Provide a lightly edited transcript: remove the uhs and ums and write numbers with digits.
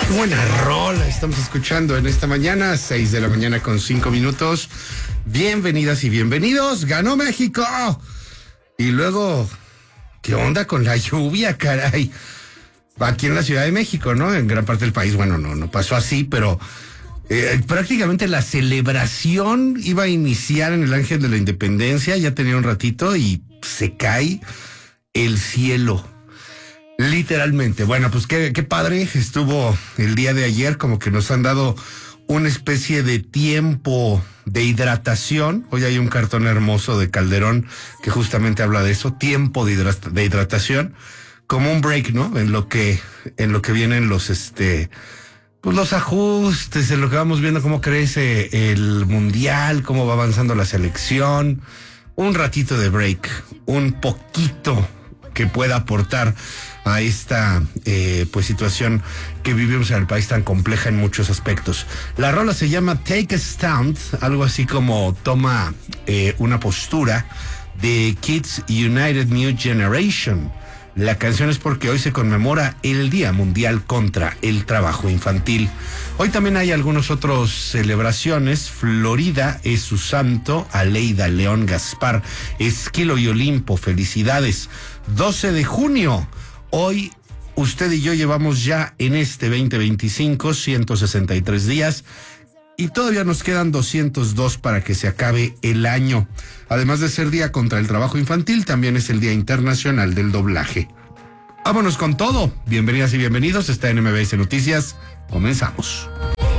Qué buena rola estamos escuchando en esta mañana, 6 de la mañana con 5 minutos. Bienvenidas y bienvenidos. ¡Ganó México! Y luego, ¿qué onda con la lluvia, caray? Aquí en la Ciudad de México, ¿no? En gran parte del país, bueno, no pasó así, pero prácticamente la celebración iba a iniciar en el Ángel de la Independencia, ya tenía un ratito y se cae el cielo. Literalmente. Bueno, pues qué padre estuvo el día de ayer, como que nos han dado una especie de tiempo de hidratación. Hoy hay un cartón hermoso de Calderón que justamente habla de eso, tiempo de hidratación, como un break, ¿no? En lo que vienen los pues los ajustes, en lo que vamos viendo cómo crece el mundial, cómo va avanzando la selección, un ratito de break, un poquito que pueda aportar a esta pues situación que vivimos en el país tan compleja en muchos aspectos. La rola se llama Take a Stand, algo así como toma una postura, de Kids United New Generation. La canción es porque hoy se conmemora el Día Mundial contra el Trabajo Infantil. Hoy también hay algunas otras celebraciones. Florida es su santo, Aleida León Gaspar, Esquilo y Olimpo, felicidades. 12 de junio, hoy usted y yo llevamos ya en este 2025 163 días y todavía nos quedan 202 para que se acabe el año. Además de ser Día contra el Trabajo Infantil, también es el Día Internacional del Doblaje. Vámonos con todo. Bienvenidas y bienvenidos. Está en MBS Noticias. Comenzamos.